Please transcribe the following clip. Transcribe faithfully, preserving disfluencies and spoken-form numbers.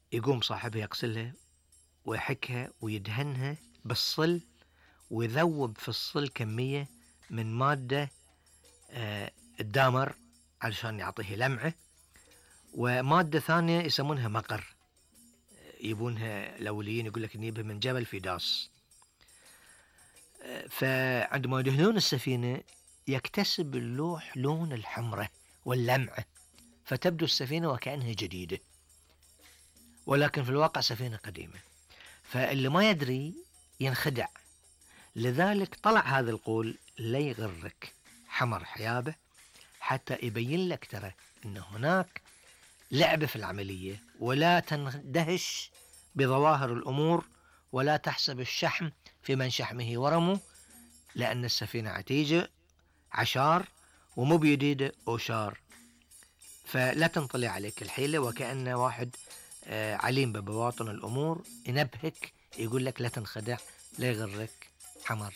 يقوم صاحبها يغسلها ويحكها ويدهنها بالصل، ويذوب في الصل كمية من مادة آه الدامر علشان يعطيه لمعة، ومادة ثانية يسمونها مقر، يبونها الأوليين يقول لك نجيبها من جبل فيداس. فعندما يدهنون السفينة يكتسب اللوح لون الحمرة واللمعة، فتبدو السفينة وكأنها جديدة، ولكن في الواقع سفينة قديمة. فاللي ما يدري ينخدع، لذلك طلع هذا القول لا يغرك حمر حيابه، حتى يبين لك ترى أن هناك لعبة في العملية، ولا تندهش بظواهر الأمور، ولا تحسب الشحم في من شحمه ورمه، لأن السفينة عتيجة عشار ومو بيديدة أوشار. فلا تنطلع عليك الحيلة، وكأن واحد عليم ببواطن الأمور ينبهك، يقول لك لا تنخدع، لا يغرك حمر